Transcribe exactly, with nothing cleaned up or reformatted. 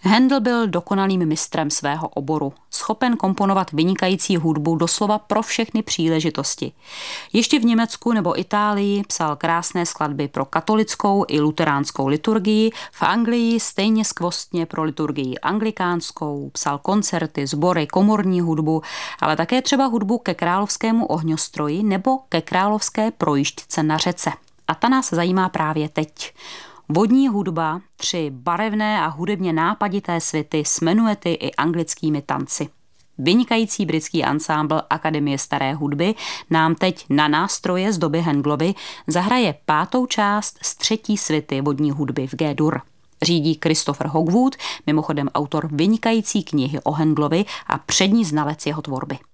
Handel byl dokonalým mistrem svého oboru, schopen komponovat vynikající hudbu doslova pro všechny příležitosti. Ještě v Německu nebo Itálii psal krásné skladby pro katolickou i luteránskou liturgii, v Anglii stejně skvostně pro liturgii anglikánskou, psal koncerty, sbory, komorní hudbu, ale také třeba hudbu ke královskému ohňostroji nebo ke královské projížďce na řece. A ta nás zajímá právě teď. Vodní hudba, tři barevné a hudebně nápadité svity s menuety i anglickými tanci. Vynikající britský ansámbl Akademie staré hudby nám teď na nástroje z doby Handelovy zahraje pátou část z třetí svity vodní hudby v G-dur. Řídí Christopher Hogwood, mimochodem autor vynikající knihy o Handelovi a přední znalec jeho tvorby.